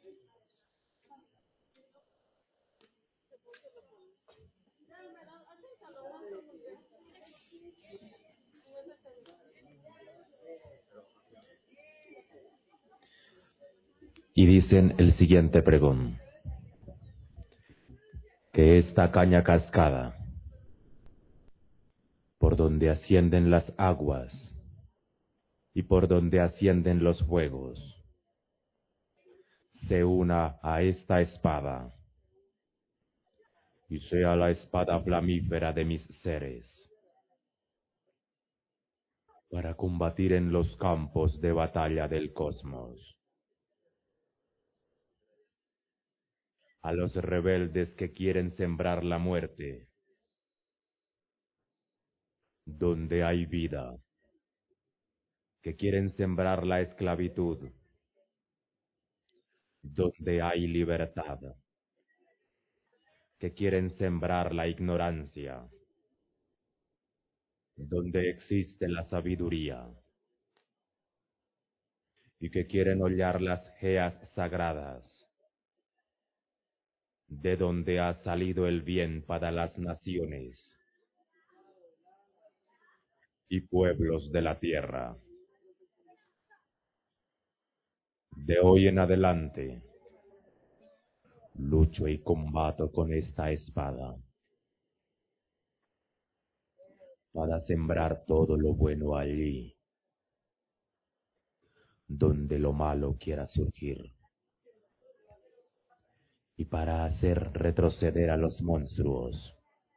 Y dicen el siguiente pregón: que esta caña cascada, por donde ascienden las aguas y por donde ascienden los fuegos, se una a esta espada y sea la espada flamífera de mis seres, para combatir en los campos de batalla del cosmos a los rebeldes que quieren sembrar la muerte donde hay vida, que quieren sembrar la esclavitud donde hay libertad, que quieren sembrar la ignorancia donde existe la sabiduría, y que quieren hollar las geas sagradas de donde ha salido el bien para las naciones y pueblos de la tierra. De hoy en adelante, lucho y combato con esta espada para sembrar todo lo bueno allí donde lo malo quiera surgir, y para hacer retroceder a los monstruos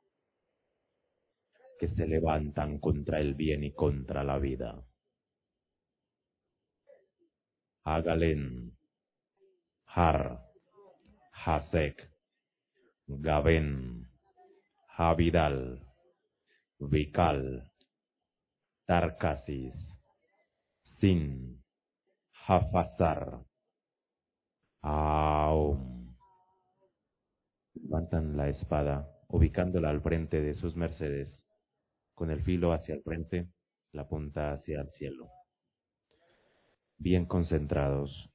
que se levantan contra el bien y contra la vida. Agalen, Har, Hasek, Gaben, Habidal, Vikal, Tarcasis, Sin, Hafazar, Aum. Levantan la espada, ubicándola al frente de sus mercedes, con el filo hacia el frente, la punta hacia el cielo. Bien concentrados,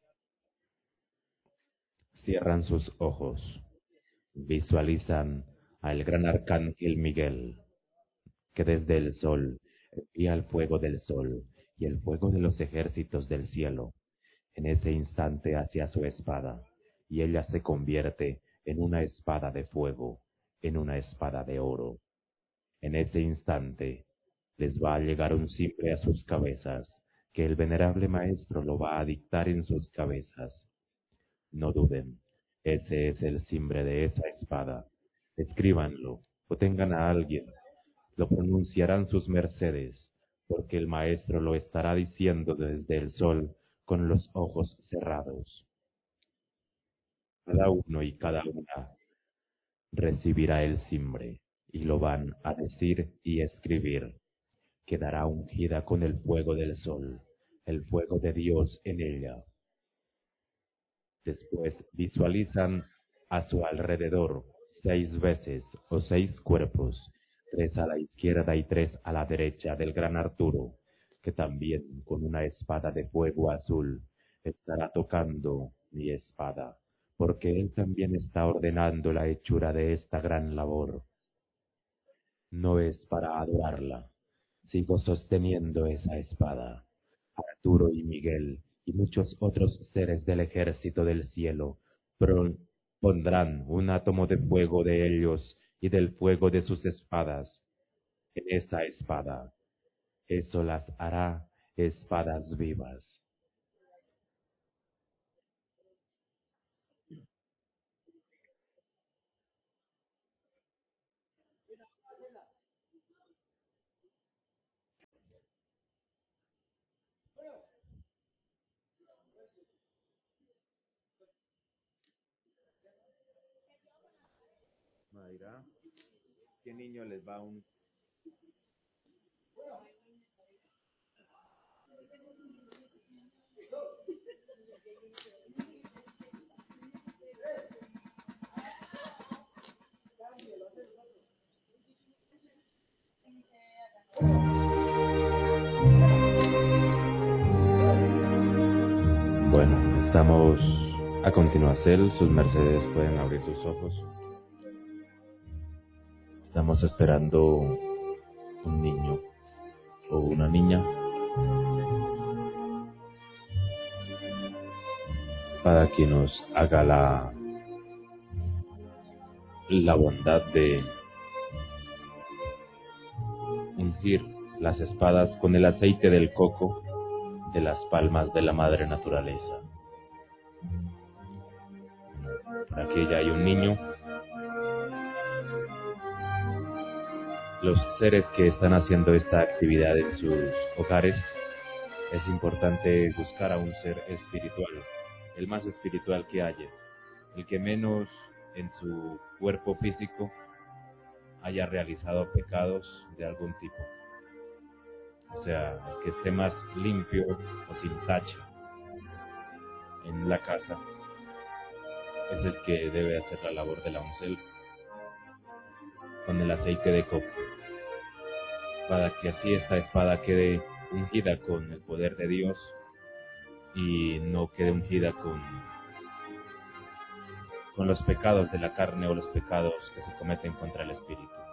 cierran sus ojos, visualizan al gran arcángel Miguel, que desde el sol envía el fuego del sol y el fuego de los ejércitos del cielo, en ese instante hacia su espada, y ella se convierte en una espada de fuego, en una espada de oro. En ese instante les va a llegar un cimbre a sus cabezas, que el venerable maestro lo va a dictar en sus cabezas. No duden, ese es el cimbre de esa espada. Escríbanlo o tengan a alguien. Lo pronunciarán sus mercedes, porque el maestro lo estará diciendo desde el sol con los ojos cerrados. Cada uno y cada una recibirá el cimbre y lo van a decir y escribir. Quedará ungida con el fuego del sol, el fuego de Dios en ella. Después visualizan a su alrededor 6 veces o 6 cuerpos, 3 a la izquierda y 3 a la derecha del gran Arturo, que también con una espada de fuego azul estará tocando mi espada, porque él también está ordenando la hechura de esta gran labor. No es para adorarla, sigo sosteniendo esa espada. Arturo y Miguel y muchos otros seres del ejército del cielo pondrán un átomo de fuego de ellos y del fuego de sus espadas en esa espada. Eso las hará espadas vivas. Mayra, ¿qué niño les va un... Bueno, estamos A continuación, sus mercedes pueden abrir sus ojos. Estamos esperando un niño o una niña para que nos haga la bondad de ungir las espadas con el aceite del coco de las palmas de la madre naturaleza. Por aquí ya hay un niño. Los seres que están haciendo esta actividad en sus hogares, es importante buscar a un ser espiritual, el más espiritual que haya, el que menos en su cuerpo físico haya realizado pecados de algún tipo. O sea, el que esté más limpio o sin tacha en la casa es el que debe hacer la labor de la uncel con el aceite de coco, para que así esta espada quede ungida con el poder de Dios y no quede ungida con los pecados de la carne o los pecados que se cometen contra el espíritu.